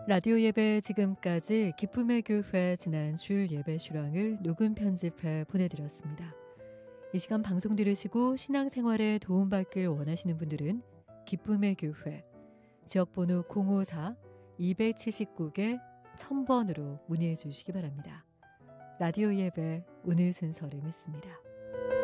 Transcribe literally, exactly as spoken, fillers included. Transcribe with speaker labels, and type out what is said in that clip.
Speaker 1: 라디오 예배 지금까지 기쁨의 교회 지난 주일 예배 실황을 녹음 편집해 보내드렸습니다. 이 시간 방송 들으시고 신앙생활에 도움받길 원하시는 분들은 기쁨의 교회 지역번호 공오사 이칠구 천 번으로 문의해 주시기 바랍니다. 라디오 예배 오늘 순서를 맺습니다.